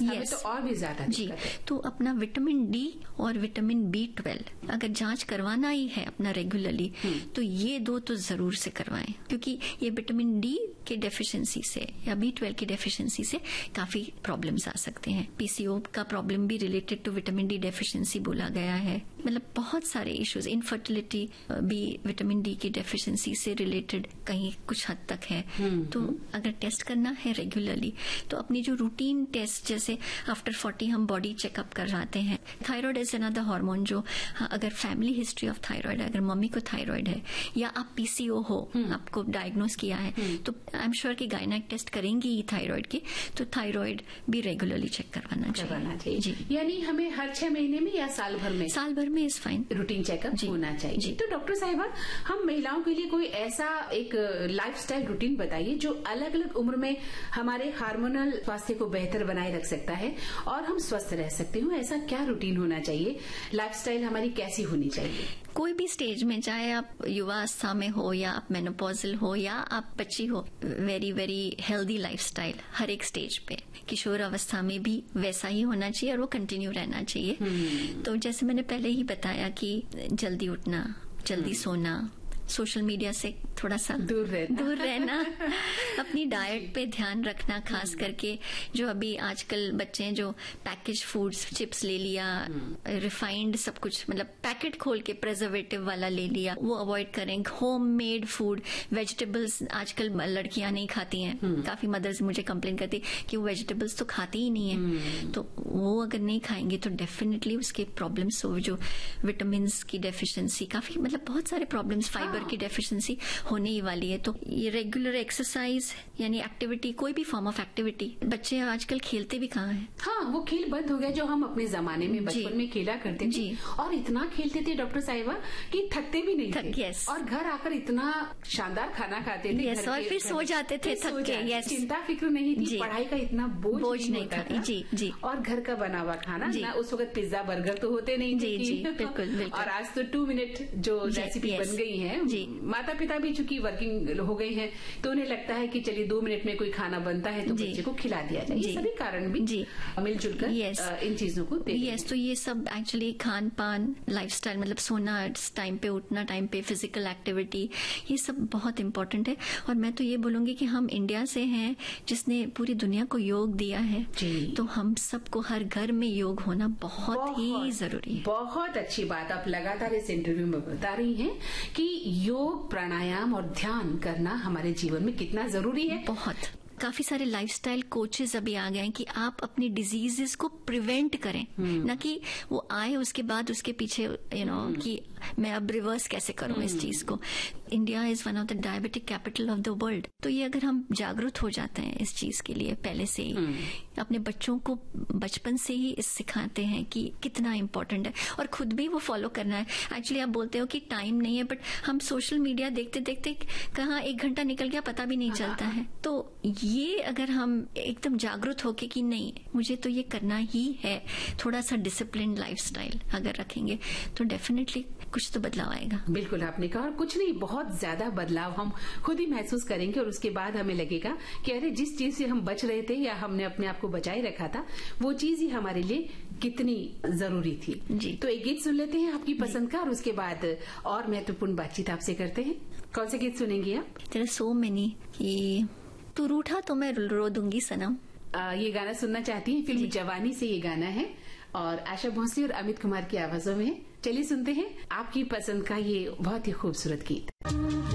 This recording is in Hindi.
हमें तो और भी ज्यादा जी। तो अपना विटामिन डी और विटामिन B12 अगर जांच करवाना ही है अपना रेगुलरली, तो ये दो तो जरूर से करवाएं, क्योंकि ये विटामिन डी के डेफिशिएंसी से या B12 की डेफिशिएंसी से काफी प्रॉब्लम्स आ सकते हैं। PCO का प्रॉब्लम भी related to vitamin D deficiency बोला गया है। मतलब बहुत सारे इश्यूज, इनफर्टिलिटी भी विटामिन डी की डेफिशिएंसी से रिलेटेड कहीं कुछ हद तक है। तो अगर टेस्ट करना है रेगुलरली तो अपनी जो रूटीन टेस्ट, जैसे आफ्टर 40 हम बॉडी चेकअप करवाते हैं। थायराइड इज अनदर हार्मोन जो अगर फैमिली हिस्ट्री ऑफ थायराइड है, अगर मम्मी को थायराइड है या आप PCO हो, आपको डायग्नोस किया है, तो आई एम श्योर कि गायनेक टेस्ट करेंगी ही थायराइड की, तो थायराइड भी रेगुलरली चेक करवाना चाहिए। जी। यानी हमें हर 6 महीने में या साल भर में? साल भर में इज फाइन, रूटीन चेकअप होना चाहिए। तो डॉक्टर साहिबा, हम महिलाओं के लिए कोई ऐसा एक लाइफस्टाइल रूटीन बताइए जो अलग अलग उम्र में हमारे हार्मोनल स्वास्थ्य को बेहतर बनाए रख सकता है और हम स्वस्थ रह सकते हो। ऐसा क्या रूटीन होना चाहिए? लाइफस्टाइल हमारी कैसी होनी चाहिए? कोई भी स्टेज में, चाहे आप युवावस्था में हो या आप मेनोपॉजल हो या आप बच्ची हो, वेरी वेरी हेल्दी लाइफस्टाइल हर एक स्टेज पे, किशोर अवस्था में भी वैसा ही होना चाहिए और वो कंटिन्यू रहना चाहिए। तो जैसे मैंने पहले ही बताया कि जल्दी उठना, जल्दी सोना, सोशल मीडिया से थोड़ा सा दूर रहना अपनी डाइट पे ध्यान रखना, खास करके जो अभी आजकल बच्चे हैं जो पैकेज फूड्स, चिप्स ले लिया, रिफाइंड सब कुछ, मतलब पैकेट खोल के प्रिजर्वेटिव वाला ले लिया, वो अवॉइड करें। होम मेड फूड, वेजिटेबल्स आजकल लड़कियां नहीं खाती हैं। काफी मदर्स मुझे कंप्लेन करती कि वो वेजिटेबल्स तो खाती ही नहीं है। तो वो अगर नहीं खाएंगे तो डेफिनेटली उसके प्रॉब्लम्स, जो विटामिन की डेफिशिएंसी, काफी मतलब बहुत सारे प्रॉब्लम्स, फाइबर की डेफिशिएंसी होने ही वाली है। तो ये रेगुलर एक्सरसाइज यानी एक्टिविटी, कोई भी फॉर्म ऑफ एक्टिविटी, बच्चे आजकल खेलते भी कहाँ हैं? हाँ, वो खेल बंद हो गया जो हम अपने जमाने में बचपन में खेला करते थे, और इतना खेलते थे डॉक्टर साहिबा कि थकते भी नहीं थे। और घर आकर इतना शानदार खाना खाते थे। और फिर सो जाते थे थक के। चिंता फिक्र नहीं थी, पढ़ाई का इतना बोझ नहीं था। जी। और घर का बना हुआ खाना ना, उस वक्त पिज्जा बर्गर तो होते नहीं थे। जी, बिल्कुल। और आज तो 2 मिनट जो रेसिपी बन गई है, माता पिता भी चूंकि वर्किंग हो गई हैं, तो उन्हें लगता है कि चलिए 2 मिनट में कोई खाना बनता है तो बच्चे को खिला दिया जाए। ये सभी कारण भी मिलजुल कर इन चीजों को तो ये सब एक्चुअली खान पान, लाइफस्टाइल, मतलब सोना टाइम पे, उठना टाइम पे, फिजिकल एक्टिविटी, ये सब बहुत इम्पोर्टेंट है। और मैं तो ये बोलूंगी कि हम इंडिया से हैं जिसने पूरी दुनिया को योग दिया है, तो हम सबको हर घर में योग होना बहुत ही जरूरी है। बहुत अच्छी बात आप लगातार इस इंटरव्यू में बता रही हैं कि योग, प्राणायाम और ध्यान करना हमारे जीवन में कितना जरूरी है। बहुत काफी सारे लाइफस्टाइल कोचेस अभी आ गए हैं कि आप अपनी डिजीजेस को प्रिवेंट करें, न कि वो आए उसके बाद उसके पीछे कि मैं अब रिवर्स कैसे करूं इस चीज को। India is one of the diabetic capital of the world. तो ये अगर हम जागरूक हो जाते हैं इस चीज के लिए पहले से ही, अपने बच्चों को बचपन से ही इस सिखाते हैं कि कितना इम्पोर्टेंट है, और खुद भी वो फॉलो करना है। एक्चुअली आप बोलते हो कि टाइम नहीं है, बट हम सोशल मीडिया देखते देखते कहाँ 1 घंटा निकल गया पता भी नहीं चलता है। तो ये अगर हम एकदम जागरूक होके कि नहीं मुझे तो ये करना ही है, थोड़ा सा डिसिप्लिन लाइफस्टाइल अगर रखेंगे तो डेफिनेटली कुछ तो बदलाव आएगा। बिल्कुल आपने कहा, और कुछ नहीं, बहुत ज्यादा बदलाव हम खुद ही महसूस करेंगे, और उसके बाद हमें लगेगा कि अरे जिस चीज से हम बच रहे थे या हमने अपने आप को बचाए रखा था, वो चीज ही हमारे लिए कितनी जरूरी थी। जी। तो एक गीत सुन लेते हैं आपकी पसंद का, और उसके बाद और महत्वपूर्ण बातचीत आपसे करते हैं। कौन से गीत सुनेंगे आप? तेरे सो मैनी कि तू रूठा तो मैं रो दूंगी सनम। ये गाना सुनना चाहती हैं? फिल्म जवानी से ये गाना है, और आशा भोसले और अमित कुमार की आवाजों में। चलिए सुनते हैं आपकी पसंद का ये बहुत ही खूबसूरत गीत।